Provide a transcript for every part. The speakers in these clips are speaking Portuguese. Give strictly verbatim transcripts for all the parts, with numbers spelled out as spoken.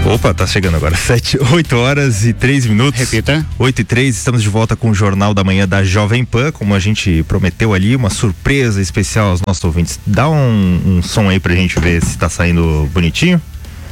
Opa, tá chegando agora. Sete, oito horas e três minutos. Repita. Oito e três, estamos de volta com o Jornal da Manhã da Jovem Pan, como a gente prometeu ali, uma surpresa especial aos nossos ouvintes. Dá um, um som aí pra gente ver se tá saindo bonitinho.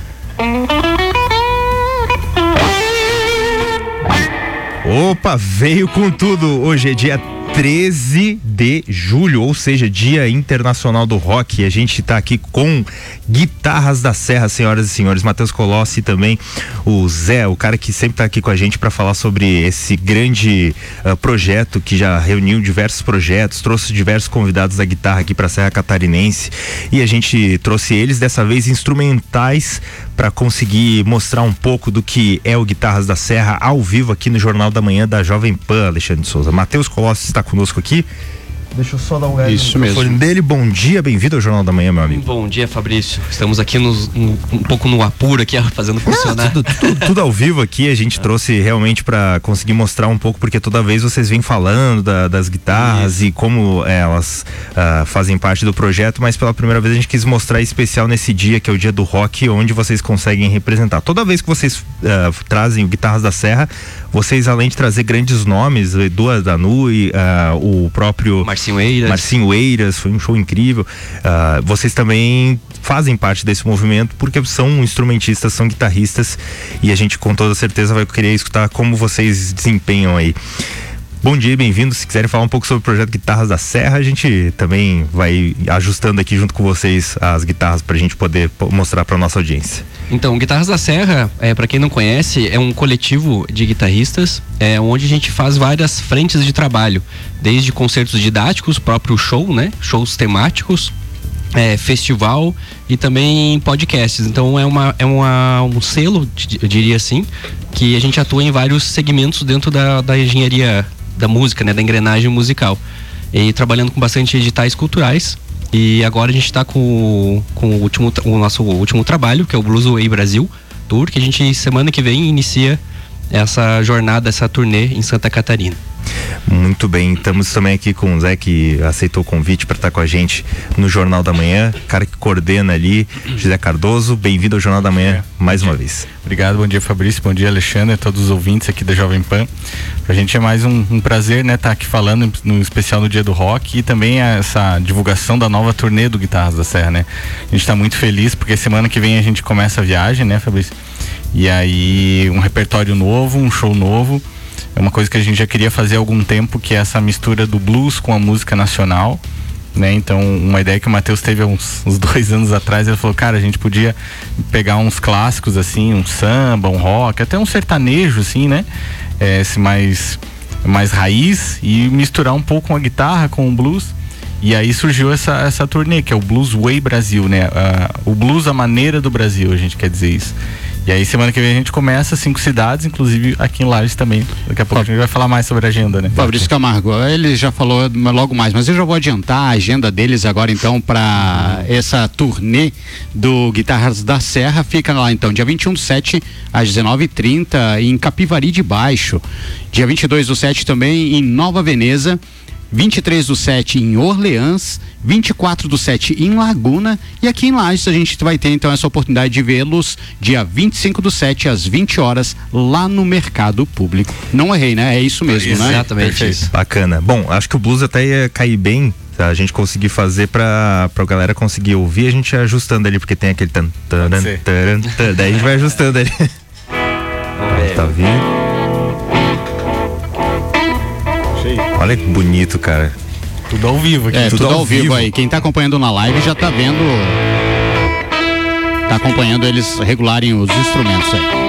Opa, veio com tudo. Hoje é dia treze de julho, ou seja, Dia Internacional do Rock. E a gente tá aqui com Guitarras da Serra, senhoras e senhores. Matheus Colossi e também o Zé, o cara que sempre tá aqui com a gente para falar sobre esse grande uh, projeto que já reuniu diversos projetos, trouxe diversos convidados da guitarra aqui pra Serra Catarinense. E a gente trouxe eles, dessa vez instrumentais, para conseguir mostrar um pouco do que é o Guitarras da Serra ao vivo aqui no Jornal da Manhã da Jovem Pan. Alexandre de Souza. Matheus Colossi está conosco aqui. Deixa eu só dar um lugar Isso no mesmo. microfone dele. Bom dia, bem-vindo ao Jornal da Manhã, meu amigo. Bom dia, Fabrício. Estamos aqui nos, um, um pouco no apuro aqui, fazendo funcionar. Não, tudo, tudo, tudo ao vivo aqui, a gente trouxe realmente para conseguir mostrar um pouco, porque toda vez vocês vêm falando da, das guitarras Isso. e como é, elas uh, fazem parte do projeto, mas pela primeira vez a gente quis mostrar especial nesse dia, que é o dia do rock, onde vocês conseguem representar. Toda vez que vocês uh, trazem o Guitarras da Serra, vocês, além de trazer grandes nomes, Edu Adanui, uh, o próprio Marcinho Eiras. Marcinho Eiras, foi um show incrível. Uh, vocês também fazem parte desse movimento porque são instrumentistas, são guitarristas, e a gente com toda certeza vai querer escutar como vocês desempenham aí. Bom dia e bem-vindos. Se quiserem falar um pouco sobre o projeto Guitarras da Serra, a gente também vai ajustando aqui junto com vocês as guitarras pra gente poder mostrar pra nossa audiência. Então, Guitarras da Serra, é, para quem não conhece, é um coletivo de guitarristas, é, onde a gente faz várias frentes de trabalho, desde concertos didáticos, próprio show, né? Shows temáticos, é, festival e também podcasts. Então é, uma, é uma, um selo, eu diria assim, que a gente atua em vários segmentos dentro da, da engenharia da música, né? Da engrenagem musical. E trabalhando com bastante editais culturais. E agora a gente está com, com o, último, o nosso último trabalho, que é o Blues Way Brasil Tour, que a gente semana que vem inicia essa jornada, essa turnê em Santa Catarina. Muito bem, estamos também aqui com o Zé, que aceitou o convite para estar com a gente no Jornal da Manhã, cara que coordena ali, José Cardoso. Bem-vindo ao Jornal da Manhã mais uma vez. Obrigado, bom dia, Fabrício, bom dia, Alexandre, a todos os ouvintes aqui da Jovem Pan. Pra gente é mais um, um prazer, né, estar aqui falando no especial no Dia do Rock, e também essa divulgação da nova turnê do Guitarras da Serra, né? A gente está muito feliz porque semana que vem a gente começa a viagem, né, Fabrício? E aí um repertório novo, um show novo. É uma coisa que a gente já queria fazer há algum tempo, que é essa mistura do blues com a música nacional, né? Então, uma ideia que o Matheus teve há uns, uns dois anos atrás, ele falou, cara, a gente podia pegar uns clássicos assim, um samba, um rock, até um sertanejo assim, né? É, esse mais, mais raiz, e misturar um pouco a guitarra com o blues. E aí surgiu essa, essa turnê, que é o Blues Way Brasil, né? Uh, o blues à maneira do Brasil, a gente quer dizer isso. E aí semana que vem a gente começa cinco cidades, inclusive aqui em Lages também. Daqui a pouco a gente vai falar mais sobre a agenda, né? Fabrício Camargo, ele já falou logo mais, mas eu já vou adiantar a agenda deles agora então para essa turnê do Guitarras da Serra. Fica lá então, dia vinte e um do sete às dezenove e trinta em Capivari de Baixo. Dia vinte e dois do sete também em Nova Veneza. vinte e três do sete em Orleans, vinte e quatro do sete em Laguna, e aqui em Lages a gente vai ter então essa oportunidade de vê-los dia vinte e cinco do sete às vinte horas lá no Mercado Público. Não errei, né? É isso mesmo, isso, né? Exatamente isso. Bacana. Bom, acho que o blues até ia cair bem, tá? A gente conseguir fazer pra, pra galera conseguir ouvir, a gente ajustando ali, porque tem aquele tan, taran, taran, taran, daí a gente vai ajustando ali. Tá vindo? Olha que bonito, cara. Tudo ao vivo aqui. É, tudo, tudo ao ao vivo, vivo aí. Quem tá acompanhando na live já tá vendo, tá acompanhando eles regularem os instrumentos aí.